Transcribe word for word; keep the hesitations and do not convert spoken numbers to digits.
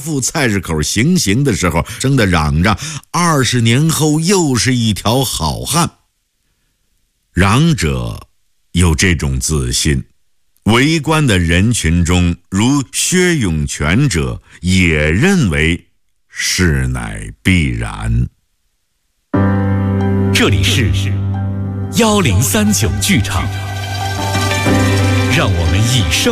赴菜市口行刑的时候，争得嚷嚷二十年后又是一条好汉。嚷者有这种自信，围观的人群中如薛永全者也认为事乃必然。 这里是一零三九剧场，让我们以声